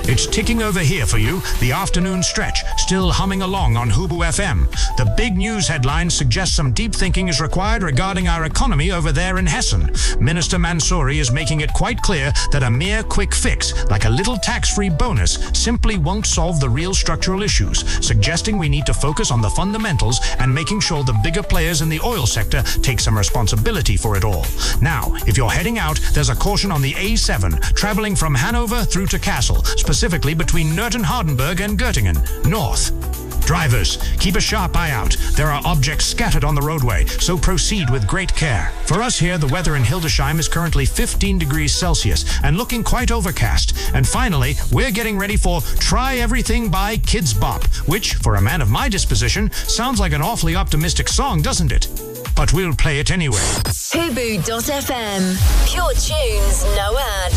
It's ticking over here for you, the afternoon stretch, still humming along on Hubu FM. The big news headlines suggest some deep thinking is required regarding our economy over there in Hessen. Minister Mansouri is making it quite clear that a mere quick fix, like a little tax-free bonus, simply won't solve the real structural issues, suggesting we need to focus on the fundamentals and making sure the bigger players in the oil sector take some responsibility for it all. Now, if you're heading out, there's a caution on the A7, traveling from Hanover through to Kassel, specifically between Nürten-Hardenberg and Göttingen, north. Drivers, keep a sharp eye out. There are objects scattered on the roadway, so proceed with great care. For us here, the weather in Hildesheim is currently 15 degrees Celsius and looking quite overcast. And finally, we're getting ready for Try Everything by Kids Bop, which, for a man of my disposition, sounds like an awfully optimistic song, doesn't it? But we'll play it anyway. Hubu.fm. Pure tunes, no ads.